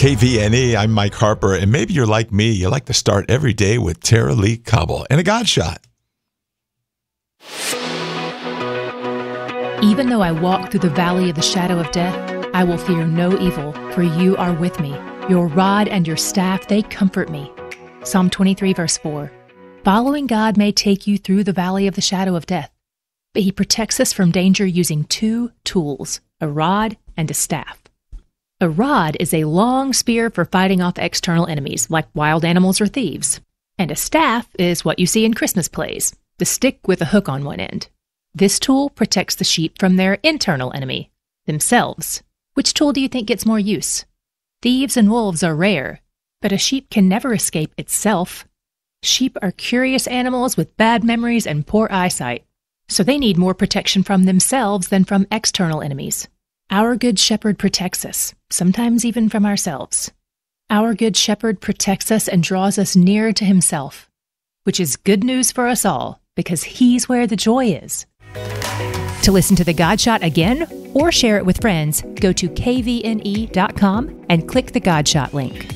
KVNE, I'm Mike Harper, and maybe you're like me. You like to start every day with Tara Lee Cobble and a God shot. Even though I walk through the valley of the shadow of death, I will fear no evil, for you are with me. Your rod and your staff, they comfort me. Psalm 23, verse 4. Following God may take you through the valley of the shadow of death, but He protects us from danger using two tools, a rod and a staff. A rod is a long spear for fighting off external enemies, like wild animals or thieves. And a staff is what you see in Christmas plays, the stick with a hook on one end. This tool protects the sheep from their internal enemy, themselves. Which tool do you think gets more use? Thieves and wolves are rare, but a sheep can never escape itself. Sheep are curious animals with bad memories and poor eyesight, so they need more protection from themselves than from external enemies. Our Good Shepherd protects us, sometimes even from ourselves. Our Good Shepherd protects us and draws us nearer to Himself, which is good news for us all, because He's where the joy is. To listen to the God Shot again or share it with friends, go to kvne.com and click the God Shot link.